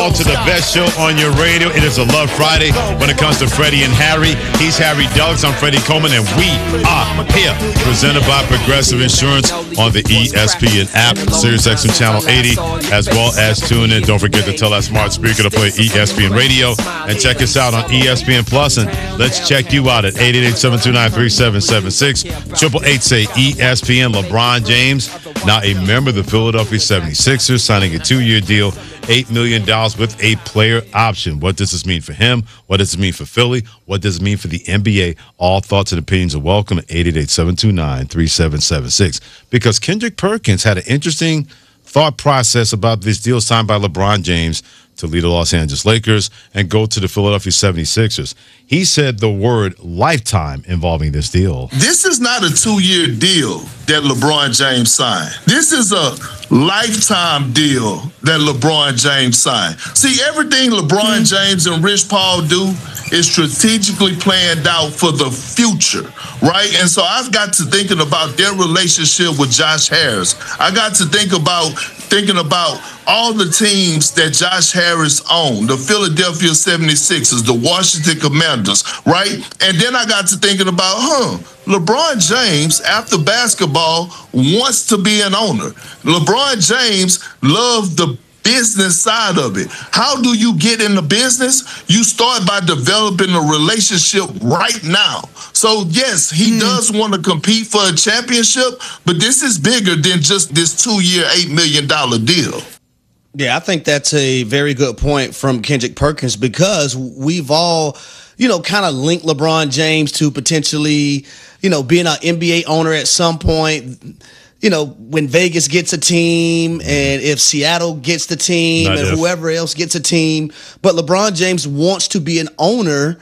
all to the best show on your radio. It is a Love Friday when it comes to Freddie and Harry. He's Harry Douglas. I'm Freddie Coleman, and we are here. Presented by Progressive Insurance on the ESPN app, SiriusXM Channel 80, as well as tune in. Don't forget to tell that smart speaker to play ESPN Radio. And check us out on ESPN Plus. And let's check you out at 888-729-3776. 888-SAY-ESPN. LeBron James, now a member of the Philadelphia 76ers, signing a 2-year deal, $8 million with a player option. What does this mean for him? What does it mean for Philly? What does it mean for the NBA? All thoughts and opinions are welcome at 888-729-3776. Because Kendrick Perkins had an interesting thought process about this deal signed by LeBron James to lead the Los Angeles Lakers and go to the Philadelphia 76ers. He said the word lifetime involving this deal. This is not a 2-year deal that LeBron James signed. This is a lifetime deal that LeBron James signed. See, everything LeBron James and Rich Paul do is strategically planned out for the future, right? And so I've got to thinking about their relationship with Josh Harris. I got to thinking about all the teams that Josh Harris owned, the Philadelphia 76ers, the Washington Commanders, right? And then I got to thinking about, LeBron James, after basketball, wants to be an owner. LeBron James loved the business side of it. How do you get in the business? You start by developing a relationship right now. So, yes, he does want to compete for a championship, but this is bigger than just this 2-year, $8 million deal. Yeah, I think that's a very good point from Kendrick Perkins, because we've all, kind of linked LeBron James to potentially, being an NBA owner at some point. When Vegas gets a team, and if Seattle gets the team, whoever else gets a team. But LeBron James wants to be an owner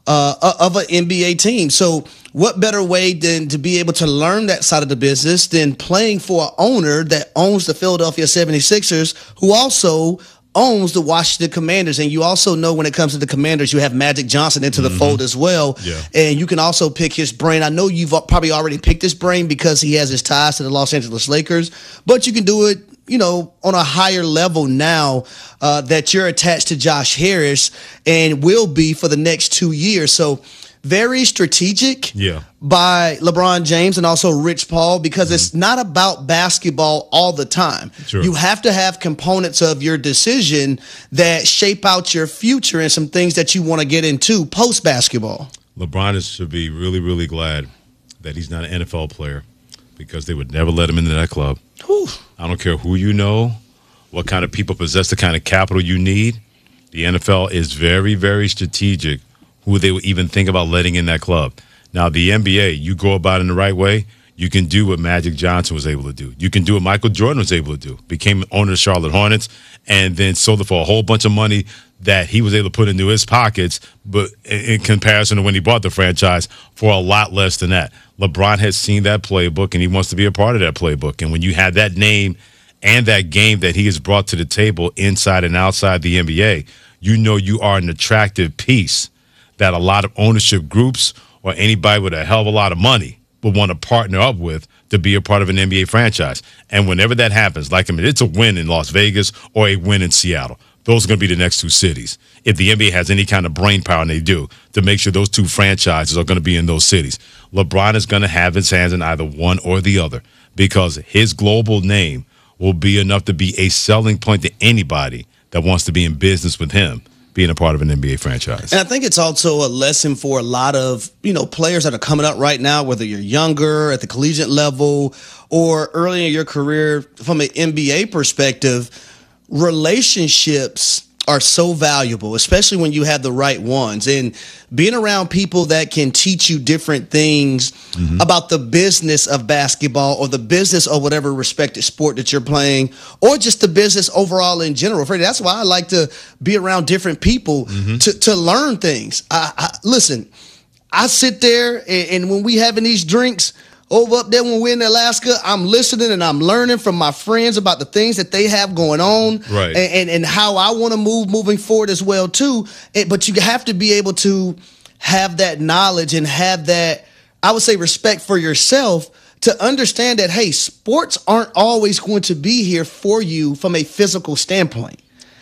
of an NBA team. So what better way than to be able to learn that side of the business than playing for an owner that owns the Philadelphia 76ers, who also owns the Washington Commanders. And you also know when it comes to the Commanders, you have Magic Johnson into the fold as well. Yeah. And you can also pick his brain. I know you've probably already picked his brain because he has his ties to the Los Angeles Lakers, but you can do it, on a higher level now that you're attached to Josh Harris and will be for the next 2 years. So very strategic by LeBron James and also Rich Paul, because it's not about basketball all the time. Sure. You have to have components of your decision that shape out your future and some things that you want to get into post-basketball. LeBron should be really, really glad that he's not an NFL player, because they would never let him into that club. Whew. I don't care who you know, what kind of people possess the kind of capital you need. The NFL is very, very strategic who they would even think about letting in that club. Now, the NBA, you go about it in the right way, you can do what Magic Johnson was able to do. You can do what Michael Jordan was able to do. Became owner of the Charlotte Hornets and then sold it for a whole bunch of money that he was able to put into his pockets, but in comparison to when he bought the franchise, for a lot less than that. LeBron has seen that playbook, and he wants to be a part of that playbook. And when you have that name and that game that he has brought to the table inside and outside the NBA, you know you are an attractive piece that a lot of ownership groups or anybody with a hell of a lot of money would want to partner up with to be a part of an NBA franchise. And whenever that happens, it's a win in Las Vegas or a win in Seattle. Those are going to be the next two cities. If the NBA has any kind of brain power, and they do, to make sure those two franchises are going to be in those cities, LeBron is going to have his hands in either one or the other, because his global name will be enough to be a selling point to anybody that wants to be in business with him, being a part of an NBA franchise. And I think it's also a lesson for a lot of, players that are coming up right now, whether you're younger at the collegiate level or early in your career from an NBA perspective. Relationships are so valuable, especially when you have the right ones, and being around people that can teach you different things about the business of basketball or the business of whatever respected sport that you're playing, or just the business overall in general. Freddie, that's why I like to be around different people to learn things. Listen, I sit there and when we having these drinks over up there when we're in Alaska, I'm listening and I'm learning from my friends about the things that they have going on, right, and how I want to moving forward as well too. But you have to be able to have that knowledge and have that, I would say, respect for yourself to understand that, hey, sports aren't always going to be here for you from a physical standpoint.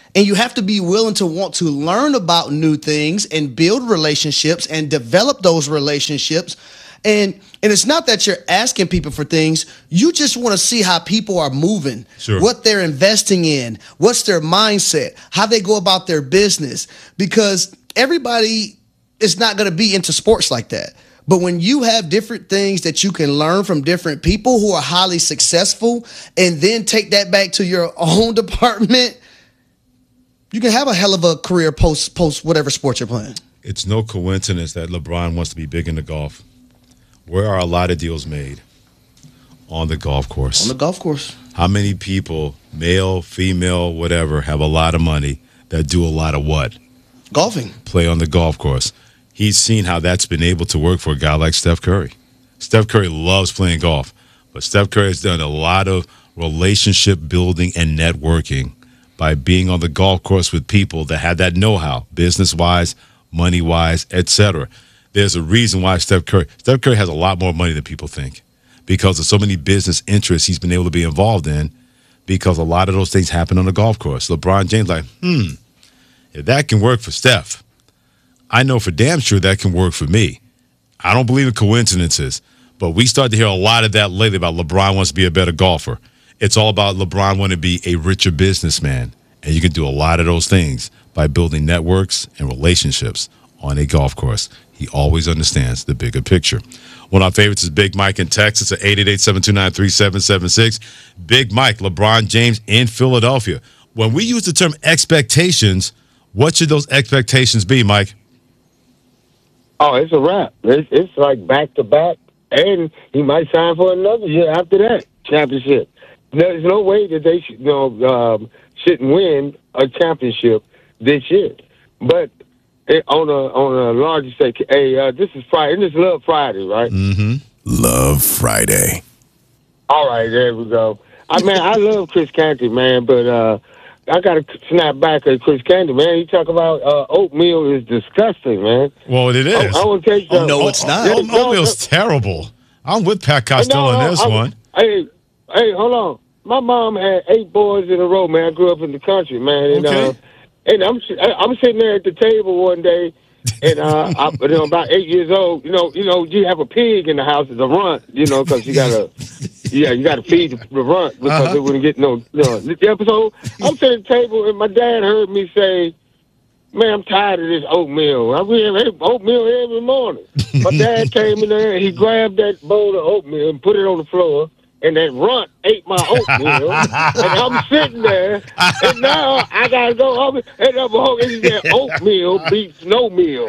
And you have to be willing to want to learn about new things and build relationships and develop those relationships. And it's not that you're asking people for things. You just want to see how people are moving, what they're investing in, what's their mindset, how they go about their business. Because everybody is not going to be into sports like that. But when you have different things that you can learn from different people who are highly successful and then take that back to your own department, you can have a hell of a career post whatever sport you're playing. It's no coincidence that LeBron wants to be big into golf. Where are a lot of deals made? On the golf course. On the golf course. How many people, male, female, whatever, have a lot of money that do a lot of what? Golfing. Play on the golf course. He's seen how that's been able to work for a guy like Steph Curry. Steph Curry loves playing golf, but Steph Curry has done a lot of relationship building and networking by being on the golf course with people that have that know-how, business-wise, money-wise, etc. There's a reason why Steph Curry has a lot more money than people think because of so many business interests he's been able to be involved in because a lot of those things happen on the golf course. LeBron James like, if that can work for Steph, I know for damn sure that can work for me. I don't believe in coincidences, but we start to hear a lot of that lately about LeBron wants to be a better golfer. It's all about LeBron wanting to be a richer businessman, and you can do a lot of those things by building networks and relationships on a golf course. He always understands the bigger picture. One of our favorites is Big Mike in Texas at 888-729-3776. Big Mike, LeBron James in Philadelphia. When we use the term expectations, what should those expectations be, Mike? Oh, it's a wrap. It's like back-to-back, and he might sign for another year after that championship. There's no way that they shouldn't win a championship this year. But on a larger stage, this is Friday. This is Love Friday, right? Mm-hmm. Love Friday. All right, there we go. I love Chris Canty, man, but I got to snap back at Chris Canty, man. He talk about oatmeal is disgusting, man. Well, it is. I will take some. No, it's not. Oatmeal's terrible. I'm with Pat Costello on this one. Hey, hold on. My mom had 8 boys in a row, man. I grew up in the country, man. And, and I'm sitting there at the table one day, and about 8 years old. You have a pig in the house as a runt, because you gotta feed the runt because it wouldn't get no. So I'm sitting at the table, and my dad heard me say, "Man, I'm tired of this oatmeal. We have oatmeal every morning." My dad came in there, and he grabbed that bowl of oatmeal and put it on the floor. And that runt ate my oatmeal, and I'm sitting there, and now I gotta go home, and he said, "Oatmeal beats no meal."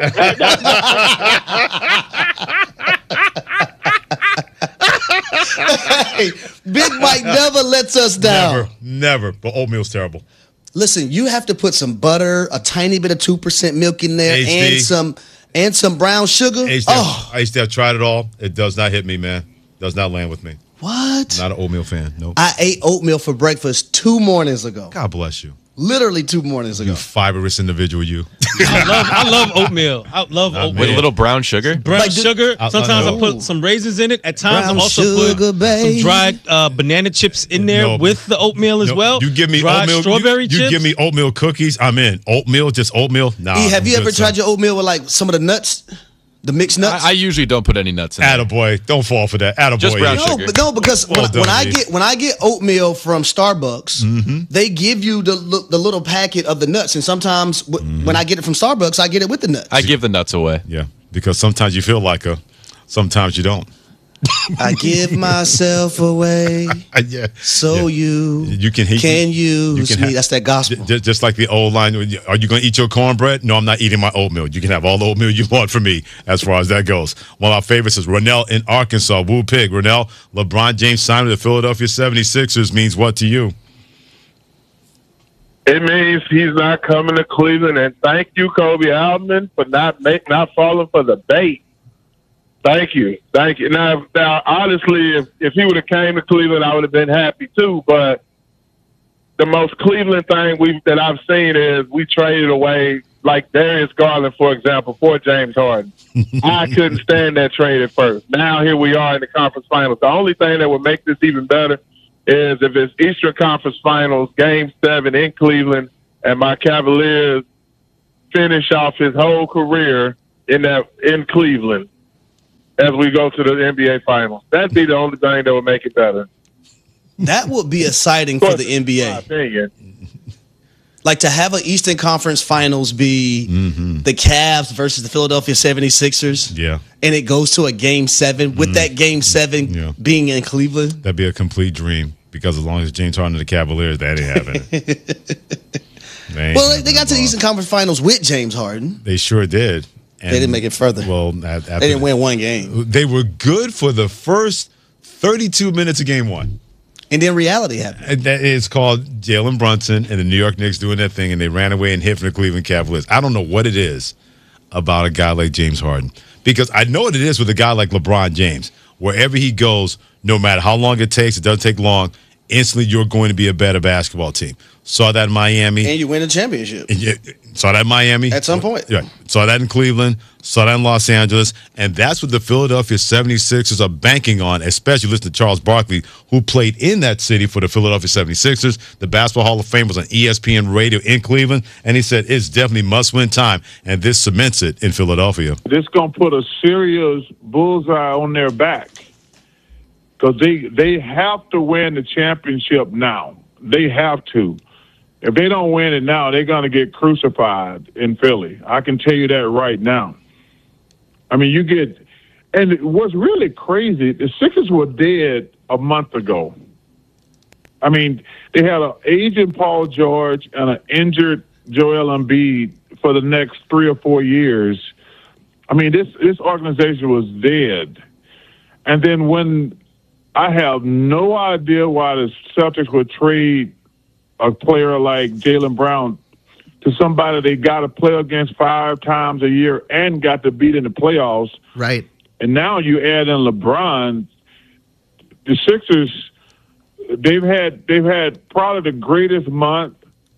Hey, Big Mike never lets us down. Never. But oatmeal's terrible. Listen, you have to put some butter, a tiny bit of 2% milk in there, HD. and some brown sugar. HD, I used to have tried it all. It does not hit me, man. Does not land with me. What? Not an oatmeal fan. Nope. I ate oatmeal for breakfast 2 mornings ago. God bless you. Literally 2 mornings ago. You fibrous individual, you. I love oatmeal. I love oatmeal. With a little brown sugar? Brown sugar. Sometimes I put some raisins in it. At times I also put some dried banana chips in there with the oatmeal as well. You give me dried oatmeal. Strawberry chips. You give me oatmeal cookies, I'm in. Oatmeal, just oatmeal. Nah. Have you ever tried your oatmeal with like some of the nuts? The mixed nuts? I usually don't put any nuts in there. Attaboy. Don't fall for that. Attaboy. Just brown sugar. No, because when I get oatmeal from Starbucks, they give you the little packet of the nuts, and sometimes when I get it from Starbucks, I get it with the nuts. I give the nuts away. Yeah, because sometimes you feel like sometimes you don't. I give myself away, so you can use me. That's that gospel. Just like the old line, are you going to eat your cornbread? No, I'm not eating my oatmeal. You can have all the oatmeal you want from me as far as that goes. One of our favorites is Ronell in Arkansas. Woo Pig. Ronell, LeBron James signing with the Philadelphia 76ers means what to you? It means he's not coming to Cleveland, and thank you, Kobe Altman, for not falling for the bait. Thank you. Now honestly, if he would have came to Cleveland, I would have been happy too. But the most Cleveland thing that I've seen is we traded away, like Darius Garland, for example, for James Harden. I couldn't stand that trade at first. Now here we are in the conference finals. The only thing that would make this even better is if it's Eastern Conference Finals, Game 7 in Cleveland, and my Cavaliers finish off his whole career in Cleveland as we go to the NBA Finals. That'd be the only thing that would make it better. That would be exciting for the NBA. My opinion. Like to have an Eastern Conference Finals be the Cavs versus the Philadelphia 76ers. Yeah. And it goes to a Game 7 with that Game 7 being in Cleveland. That'd be a complete dream because as long as James Harden and the Cavaliers, that ain't happening. They got to the Eastern Conference Finals with James Harden. They sure did. And they didn't make it further. Well, they didn't win one game. They were good for the first 32 minutes of Game 1. And then reality happened. And that is called Jalen Brunson and the New York Knicks doing that thing, and they ran away and hit from the Cleveland Cavaliers. I don't know what it is about a guy like James Harden, because I know what it is with a guy like LeBron James. Wherever he goes, no matter how long it takes, it doesn't take long, instantly you're going to be a better basketball team. Saw that in Miami. And you win a championship. Saw that in Miami. At some point. Yeah. Saw that in Cleveland. Saw that in Los Angeles. And that's what the Philadelphia 76ers are banking on, especially listen to Charles Barkley, who played in that city for the Philadelphia 76ers. The Basketball Hall of Fame was on ESPN radio in Cleveland. And he said it's definitely must-win time. And this cements it in Philadelphia. This going to put a serious bullseye on their back because they have to win the championship now. They have to. If they don't win it now, they're going to get crucified in Philly. I can tell you that right now. I mean, and what's really crazy, the Sixers were dead a month ago. I mean, they had an aging Paul George and an injured Joel Embiid for the next 3 or 4 years. I mean, this organization was dead. And then when I have no idea why the Celtics would trade a player like Jaylen Brown to somebody they got to play against 5 times a year and got to beat in the playoffs. Right. And now you add in LeBron. The Sixers, they've had probably the greatest month.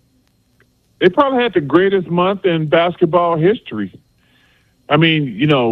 They probably had the greatest month in basketball history. I mean,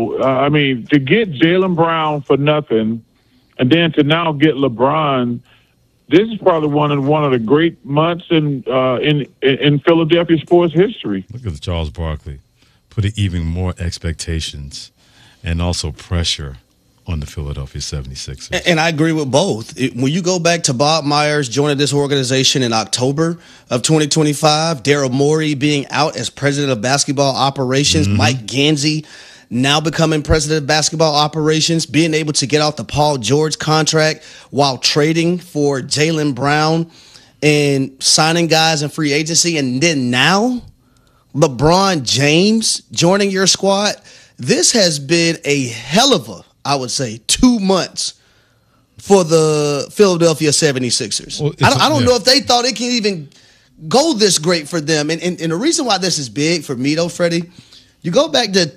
to get Jaylen Brown for nothing, and then to now get LeBron. This is probably one of the great months in Philadelphia sports history. Look at Charles Barkley putting even more expectations and also pressure on the Philadelphia 76ers. And I agree with both. When you go back to Bob Myers joining this organization in October of 2025, Daryl Morey being out as president of basketball operations, Mike Gansey now becoming president of basketball operations, being able to get off the Paul George contract while trading for Jaylen Brown and signing guys in free agency. And then now LeBron James joining your squad. This has been a hell of a, I would say, 2 months for the Philadelphia 76ers. Well, I don't know if they thought it can even go this great for them. And the reason why this is big for me, though, Freddie, you go back to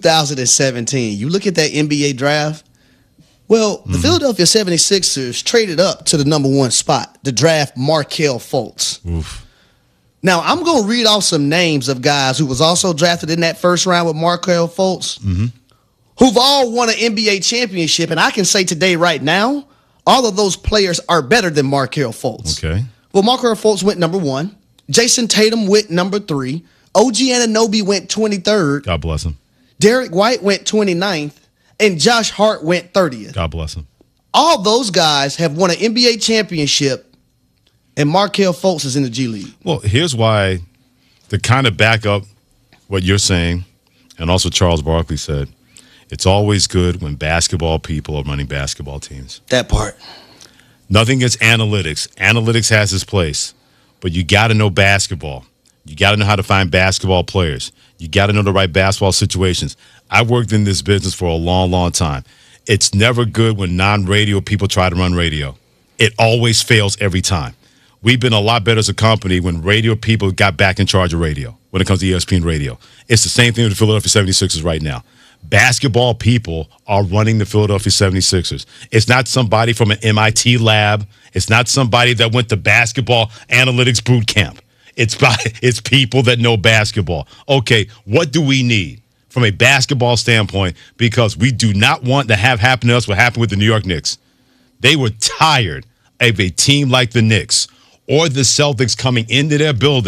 2017. You look at that NBA draft. Well, the Philadelphia 76ers traded up to the number 1 spot to draft Markelle Fultz. Oof. Now, I'm going to read off some names of guys who was also drafted in that first round with Markelle Fultz, who've all won an NBA championship. And I can say today, right now, all of those players are better than Markelle Fultz. Okay. Well, Markelle Fultz went number 1. Jason Tatum went number 3. OG Anunoby went 23rd. God bless him. Derek White went 29th. And Josh Hart went 30th. God bless him. All those guys have won an NBA championship, and Markelle Fultz is in the G League. Well, here's why, to kind of back up what you're saying, and also Charles Barkley said, it's always good when basketball people are running basketball teams. That part. Nothing against analytics. Analytics has its place. But you got to know basketball. You got to know how to find basketball players. You got to know the right basketball situations. I've worked in this business for a long, long time. It's never good when non-radio people try to run radio. It always fails every time. We've been a lot better as a company when radio people got back in charge of radio, when it comes to ESPN radio. It's the same thing with the Philadelphia 76ers right now. Basketball people are running the Philadelphia 76ers. It's not somebody from an MIT lab. It's not somebody that went to basketball analytics boot camp. It's people that know basketball. Okay, what do we need from a basketball standpoint? Because we do not want to have happen to us what happened with the New York Knicks. They were tired of a team like the Knicks or the Celtics coming into their building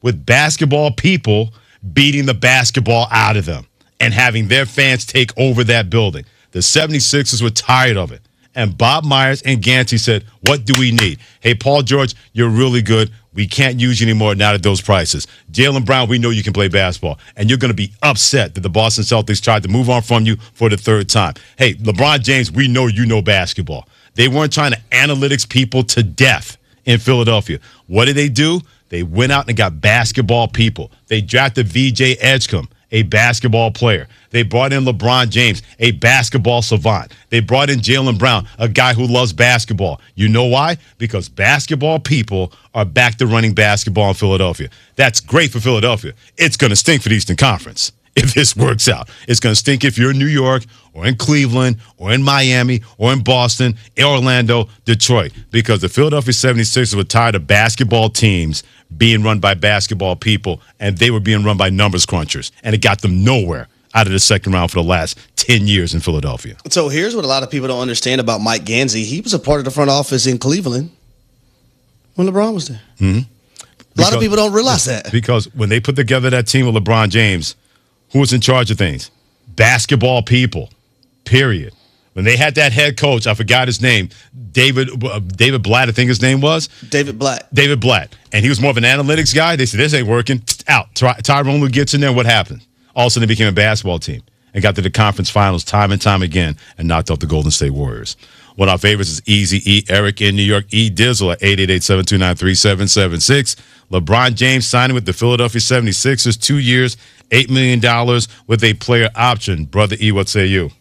with basketball people beating the basketball out of them and having their fans take over that building. The 76ers were tired of it. And Bob Myers and Ganty said, what do we need? Hey, Paul George, you're really good. We can't use you anymore now at those prices. Jaylen Brown, we know you can play basketball. And you're going to be upset that the Boston Celtics tried to move on from you for the third time. Hey, LeBron James, we know you know basketball. They weren't trying to analytics people to death in Philadelphia. What did they do? They went out and got basketball people. They drafted VJ Edgecombe, a basketball player. They brought in LeBron James, a basketball savant. They brought in Jaylen Brown, a guy who loves basketball. You know why? Because basketball people are back to running basketball in Philadelphia. That's great for Philadelphia. It's going to stink for the Eastern Conference if this works out. It's going to stink if you're in New York or in Cleveland or in Miami or in Boston, Orlando, Detroit, because the Philadelphia 76ers were tired of basketball teams being run by basketball people, and they were being run by numbers crunchers, and it got them nowhere out of the second round for the last 10 years in Philadelphia. So here's what a lot of people don't understand about Mike Gansey. He was a part of the front office in Cleveland when LeBron was there. Mm-hmm. A lot of people don't realize that. Because when they put together that team with LeBron James, who was in charge of things? Basketball people, period. When they had that head coach, I forgot his name, David Blatt, I think his name was. David Blatt. David Blatt. And he was more of an analytics guy. They said, this ain't working. Out. Tyronn Lue gets in there. What happened? All of a sudden, they became a basketball team and got to the conference finals time and time again and knocked out the Golden State Warriors. One of our favorites is Easy E. Eric in New York. E. Dizzle at 888-729-3776. LeBron James signing with the Philadelphia 76ers, 2 years, $8 million with a player option. Brother E, what say you?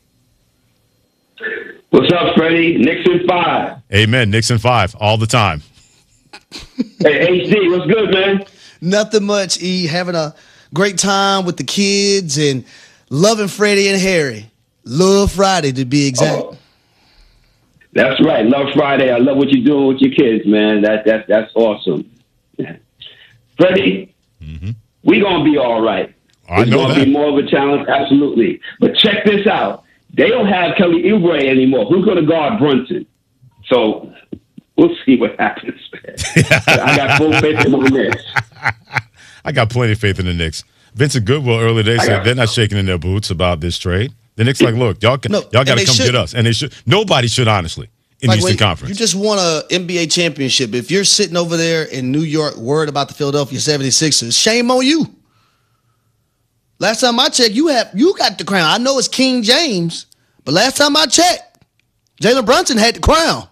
What's up, Freddie? Nixon 5. Amen. Nixon 5 all the time. Hey, HD, what's good, man? Nothing much, E. Having a great time with the kids and loving Freddie and Harry. Love Friday, to be exact. Oh, that's right. Love Friday. I love what you're doing with your kids, man. That's awesome. Freddie, we going to be all right. It's going to be more of a challenge, absolutely. But check this out. They don't have Kelly Oubre anymore. Who's going to guard Brunson? So we'll see what happens, man. I got full faith in the Knicks. I got plenty of faith in the Knicks. Vincent Goodwill earlier today said they're not shaking in their boots about this trade. The Knicks like, look, y'all got to come get us. And they should. Nobody should, honestly, in the Eastern Conference. You just won an NBA championship. If you're sitting over there in New York worried about the Philadelphia 76ers, shame on you. Last time I checked, you got the crown. I know it's King James, but last time I checked, Jalen Brunson had the crown.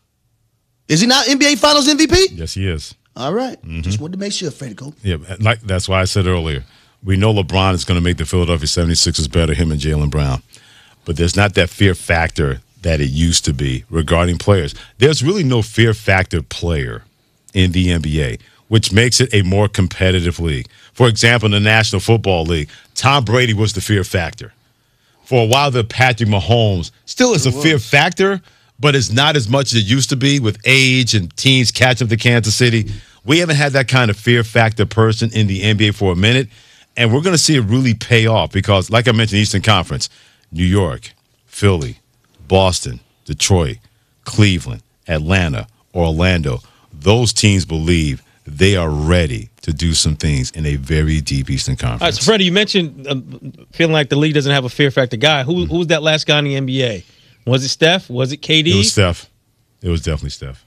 Is he not NBA Finals MVP? Yes, he is. All right. Just wanted to make sure, Freddie. Yeah, that's why I said earlier, we know LeBron is going to make the Philadelphia 76ers better, him and Jaylen Brown. But there's not that fear factor that it used to be regarding players. There's really no fear factor player in the NBA, which makes it a more competitive league. For example, in the National Football League, Tom Brady was the fear factor. For a while, the Patrick Mahomes still is a fear factor, but it's not as much as it used to be with age and teams catching up to Kansas City. We haven't had that kind of fear factor person in the NBA for a minute, and we're going to see it really pay off because, like I mentioned, Eastern Conference, New York, Philly, Boston, Detroit, Cleveland, Atlanta, Orlando, those teams believe they are ready to do some things in a very deep Eastern Conference. All right, so Freddie, you mentioned feeling like the league doesn't have a fear factor guy. Who was that last guy in the NBA? Was it Steph? Was it KD? It was Steph. It was definitely Steph.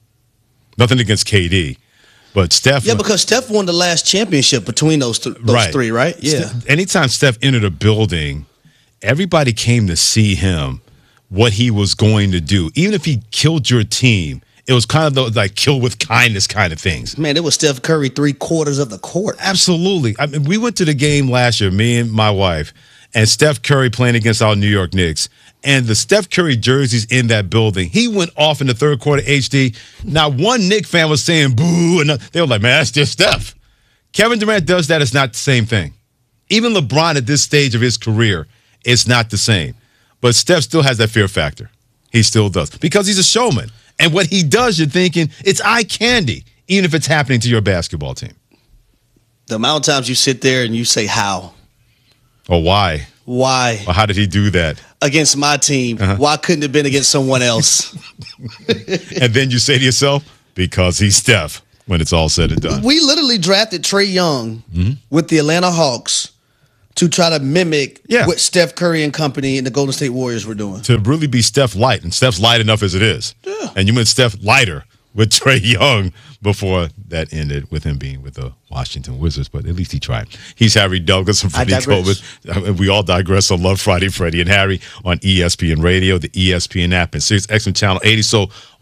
Nothing against KD, but Steph. Yeah, because Steph won the last championship between those three, right? Yeah. Anytime Steph entered a building, everybody came to see him, what he was going to do. Even if he killed your team, it was kind of the, like kill with kindness kind of things. Man, it was Steph Curry 3/4 of the court. Absolutely. I mean, we went to the game last year, me and my wife, and Steph Curry playing against our New York Knicks. And the Steph Curry jerseys in that building, he went off in the third quarter, HD. Not one Knicks fan was saying boo. And they were like, man, that's just Steph. Kevin Durant does that. It's not the same thing. Even LeBron at this stage of his career, it's not the same. But Steph still has that fear factor. He still does. Because he's a showman. And what he does, you're thinking, it's eye candy, even if it's happening to your basketball team. The amount of times you sit there and you say, how? Or why? Why? Or how did he do that? Against my team. Why couldn't it have been against someone else? And then you say to yourself, because he's Steph. when it's all said and done. We literally drafted Trae Young with the Atlanta Hawks to try to mimic what Steph Curry and company and the Golden State Warriors were doing. To really be Steph light, and Steph's light enough as it is. Yeah. And you went Steph lighter with Trae Young before that ended with him being with the Washington Wizards, but at least he tried. He's Harry Douglas and Freddie Coleman. We all digress on Love Friday, Freddie and Harry on ESPN Radio, the ESPN app, and Sirius XM Channel 80. So